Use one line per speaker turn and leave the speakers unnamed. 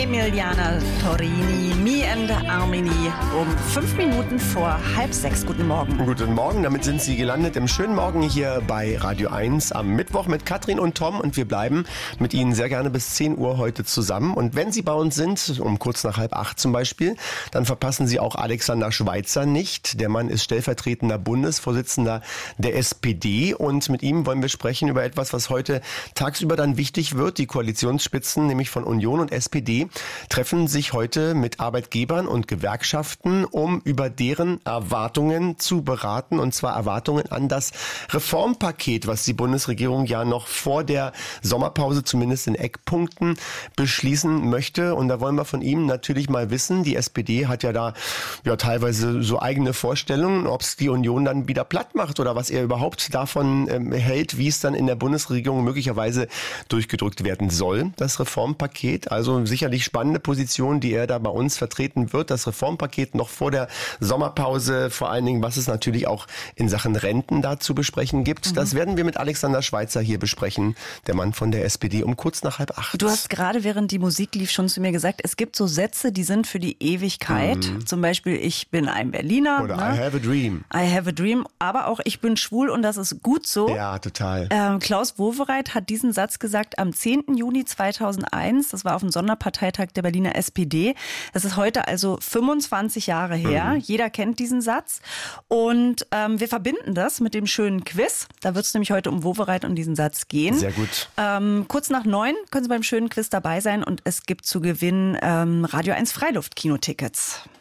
Emiliana Torini, Me and Armini, um 5 Minuten vor 5:30. Guten Morgen.
Guten Morgen, damit sind Sie gelandet im schönen Morgen hier bei Radio 1 am Mittwoch mit Katrin und Tom und wir bleiben mit Ihnen sehr gerne bis 10 Uhr heute zusammen. Und wenn Sie bei uns sind, um kurz nach 7:30 zum Beispiel, dann verpassen Sie auch Alexander Schweitzer nicht. Der Mann ist stellvertretender Bundesvorsitzender der SPD und mit ihm wollen wir sprechen über etwas, was heute tagsüber dann wichtig wird. Die Koalitionsspitzen, nämlich von Union und SPD, treffen sich heute mit Arbeitgebern und Gewerkschaften, um über deren Erwartungen zu beraten, und zwar Erwartungen an das Reformpaket, was die Bundesregierung ja noch vor der Sommerpause zumindest in Eckpunkten beschließen möchte. Und da wollen wir von ihm natürlich mal wissen, die SPD hat ja da teilweise so eigene Vorstellungen, ob es die Union dann wieder platt macht oder was er überhaupt davon hält, wie es dann in der Bundesregierung möglicherweise durchgedrückt werden soll, das Reformpaket. Also sicherlich spannende Position, die er da bei uns vertreten wird. Das Reformpaket noch vor der Sommerpause, vor allen Dingen, was es natürlich auch in Sachen Renten da zu besprechen gibt. Das werden wir mit Alexander Schweitzer hier besprechen, der Mann von der SPD, um kurz nach 7:30.
Du hast gerade, während die Musik lief, schon zu mir gesagt, es gibt so Sätze, die sind für die Ewigkeit. Zum Beispiel, ich bin ein Berliner.
Oder I have a dream.
I have a dream. Aber auch, ich bin schwul und das ist gut so.
Ja, total.
Klaus Wowereit hat diesen Satz gesagt am 10. Juni 2001. Das war auf dem Sonderparteitag der Berliner SPD. Das ist heute also 25 Jahre her. Jeder kennt diesen Satz. Und wir verbinden das mit dem schönen Quiz. Da wird es nämlich heute um Wowereit und diesen Satz gehen.
Sehr gut.
Kurz nach 9 können Sie beim schönen Quiz dabei sein und es gibt zu gewinnen Radio 1 Freiluft-Kinotickets.